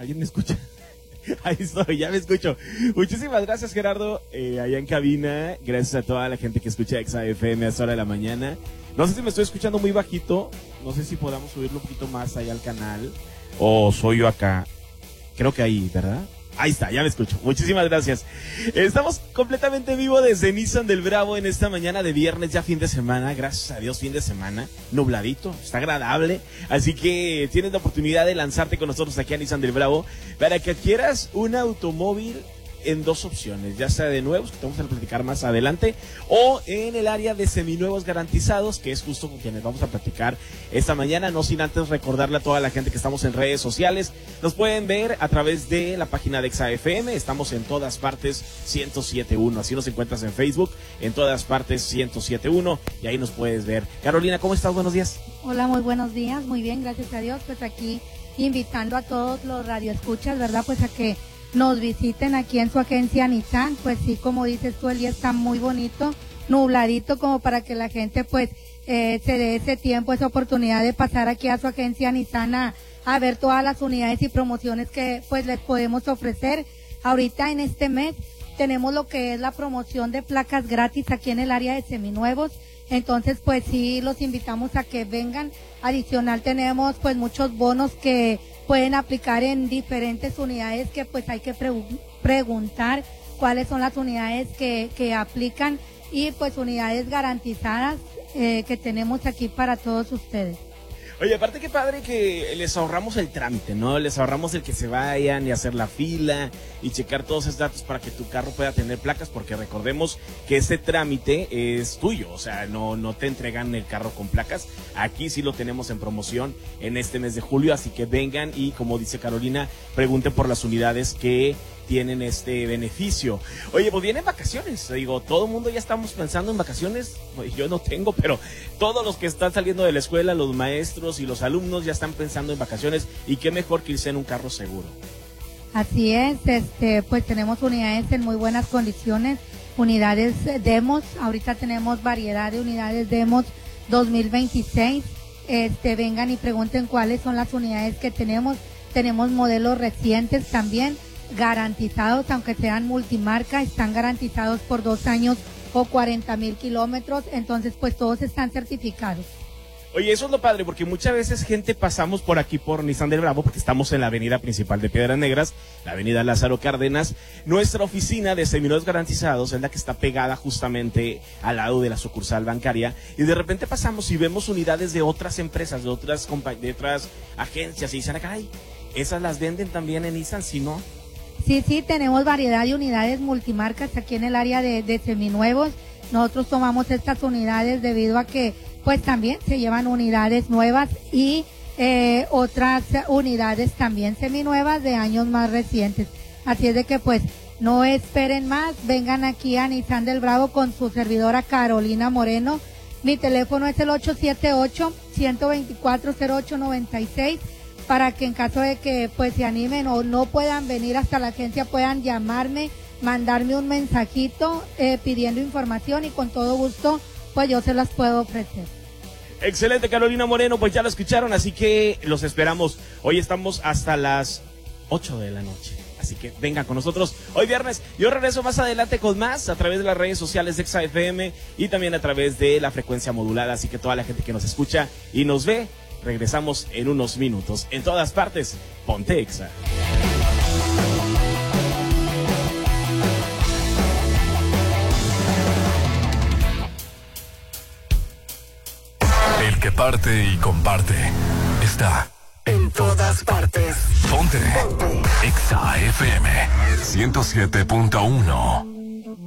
¿Alguien me escucha? Ahí estoy, ya me escucho. Muchísimas gracias, Gerardo, allá en cabina. Gracias a toda la gente que escucha Exa FM a esta hora de la mañana. No sé si me estoy escuchando muy bajito. No sé si podamos subirlo un poquito más allá al canal. O soy yo acá. Creo que ahí, ¿verdad? Ahí está, ya me escucho. Muchísimas gracias. Estamos completamente en vivo desde Nissan del Bravo en esta mañana de viernes, ya fin de semana. Gracias a Dios, fin de semana. Nubladito, está agradable. Así que tienes la oportunidad de lanzarte con nosotros aquí a Nissan del Bravo para que adquieras un automóvil en dos opciones, ya sea de nuevos, que te vamos a platicar más adelante, o en el área de seminuevos garantizados, que es justo con quienes vamos a platicar esta mañana, no sin antes recordarle a toda la gente que estamos en redes sociales. Nos pueden ver a través de la página de Exa FM, estamos en todas partes 107.1, así nos encuentras en Facebook, en todas partes 107.1, y ahí nos puedes ver. Carolina, ¿cómo estás? Buenos días. Hola, muy buenos días, muy bien, gracias a Dios, pues aquí invitando a todos los radioescuchas, ¿verdad? Pues a que nos visiten aquí en su agencia Nissan. Pues sí, como dices tú, el día está muy bonito, nubladito, como para que la gente pues se dé ese tiempo, esa oportunidad de pasar aquí a su agencia Nissan a ver todas las unidades y promociones que pues les podemos ofrecer. Ahorita en este mes tenemos lo que es la promoción de placas gratis aquí en el área de seminuevos. Entonces pues sí, los invitamos a que vengan. Adicional tenemos pues muchos bonos que pueden aplicar en diferentes unidades, que pues hay que preguntar cuáles son las unidades que aplican, y pues unidades garantizadas que tenemos aquí para todos ustedes. Oye, aparte qué padre que les ahorramos el trámite, ¿no? Les ahorramos el que se vayan y hacer la fila y checar todos esos datos para que tu carro pueda tener placas, porque recordemos que este trámite es tuyo, o sea, no te entregan el carro con placas. Aquí sí lo tenemos en promoción en este mes de julio, así que vengan y, como dice Carolina, pregunten por las unidades que tienen este beneficio. Oye, pues vienen vacaciones, digo, todo el mundo ya estamos pensando en vacaciones. Yo no tengo, pero todos los que están saliendo de la escuela, los maestros y los alumnos ya están pensando en vacaciones, y qué mejor que irse en un carro seguro. Así es, pues tenemos unidades en muy buenas condiciones, unidades demos. Ahorita tenemos variedad de unidades demos 2026. Vengan y pregunten cuáles son las unidades que tenemos. Tenemos modelos recientes también, garantizados, aunque sean multimarca, están garantizados por 2 años o 40,000 kilómetros, entonces pues todos están certificados. Oye, eso es lo padre, porque muchas veces gente pasamos por aquí por Nissan del Bravo, porque estamos en la avenida principal de Piedras Negras, la avenida Lázaro Cárdenas. Nuestra oficina de seminuevos garantizados es la que está pegada justamente al lado de la sucursal bancaria, y de repente pasamos y vemos unidades de otras empresas, de otras agencias, y dicen, ay, ¿esas las venden también en Nissan? Si no. Sí, tenemos variedad de unidades multimarcas aquí en el área de seminuevos. Nosotros tomamos estas unidades debido a que pues también se llevan unidades nuevas y otras unidades también seminuevas de años más recientes. Así es de que pues no esperen más, vengan aquí a Nissan del Bravo con su servidora Carolina Moreno. Mi teléfono es el 878-124-0896. para que en caso de que pues se animen o no puedan venir hasta la agencia, puedan llamarme, mandarme un mensajito pidiendo información, y con todo gusto pues yo se las puedo ofrecer. Excelente, Carolina Moreno, pues ya lo escucharon, así que los esperamos. Hoy estamos hasta las 8 de la noche, así que vengan con nosotros hoy viernes. Yo regreso más adelante con más a través de las redes sociales de Exa FM y también a través de la frecuencia modulada, así que toda la gente que nos escucha y nos ve, regresamos en unos minutos. En todas partes, ponte Exa. El que parte y comparte está en todas partes. Ponte Exa FM 107.1.